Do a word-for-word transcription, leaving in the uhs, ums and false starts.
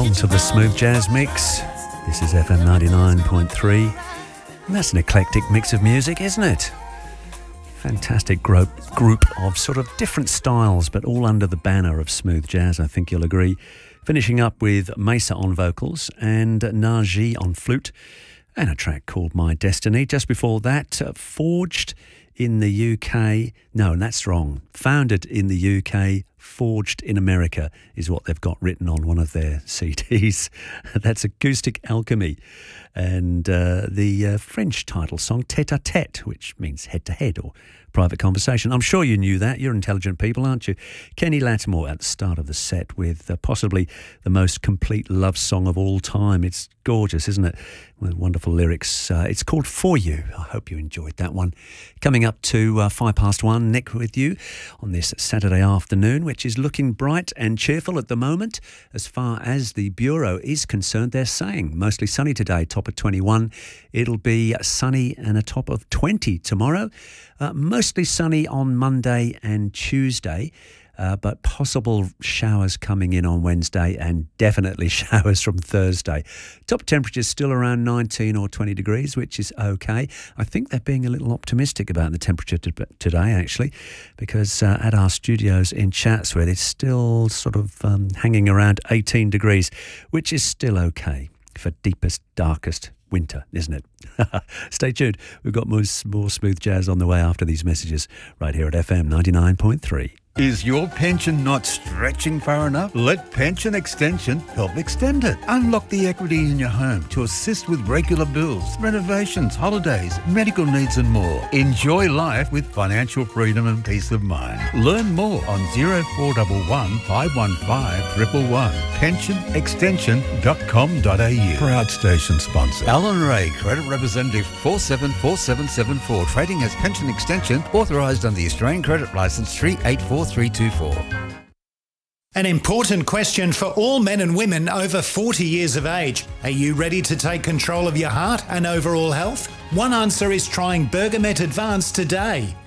along to the Smooth Jazz Mix. This is F M ninety-nine point three, and that's an eclectic mix of music, isn't it? Fantastic group, group of sort of different styles, but all under the banner of smooth jazz, I think you'll agree. Finishing up with Mesa on vocals and Naji on flute, and a track called My Destiny. Just before that, uh, Forged in the U K. No, that's wrong. Founded in the U K, Forged in America is what they've got written on one of their C Ds. That's Acoustic Alchemy. And uh, the uh, French title song, Tête-à-Tête, which means head-to-head or private conversation. I'm sure you knew that. You're intelligent people, aren't you? Kenny Lattimore at the start of the set with uh, possibly the most complete love song of all time. It's gorgeous, isn't it? With wonderful lyrics. Uh, it's called For You. I hope you enjoyed that one. Coming up to uh, five past one, Nick with you on this Saturday afternoon, which is looking bright and cheerful at the moment. As far as the Bureau is concerned, they're saying mostly sunny today, top of twenty-one. It'll be sunny and a top of twenty tomorrow. Uh, mostly sunny on Monday and Tuesday. Uh, but possible showers coming in on Wednesday and definitely showers from Thursday. Top temperatures still around nineteen or twenty degrees, which is okay. I think they're being a little optimistic about the temperature to, today, actually, because uh, at our studios in Chatsworth, it's still sort of um, hanging around eighteen degrees, which is still okay for deepest, darkest winter, isn't it? Stay tuned. We've got more, more smooth jazz on the way after these messages right here at F M ninety-nine point three. Is your pension not stretching far enough? Let Pension Extension help extend it. Unlock the equity in your home to assist with regular bills, renovations, holidays, medical needs and more. Enjoy life with financial freedom and peace of mind. Learn more on zero four one one, five one five, one one one. pension extension dot com dot a u. Proud station sponsor. Alan Ray, Credit Representative four seven four seven seven four. Trading as Pension Extension, authorised under the Australian Credit Licence three eight four three two four. An important question for all men and women over forty years of age. Are you ready to take control of your heart and overall health? One answer is trying Bergamet Advance today.